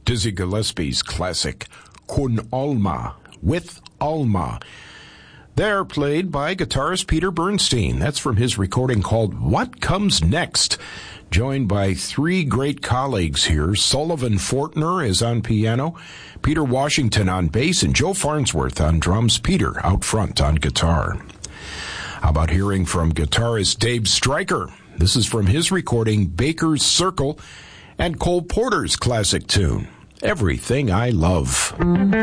Dizzy Gillespie's classic Con Alma, with Alma. They're played by guitarist Peter Bernstein. That's from his recording called What Comes Next, joined by three great colleagues here. Sullivan Fortner is on piano, Peter Washington on bass, and Joe Farnsworth on drums. Peter out front on guitar. How about hearing from guitarist Dave Stryker? This is from his recording Baker's Circle and Cole Porter's classic tune, Everything I Love.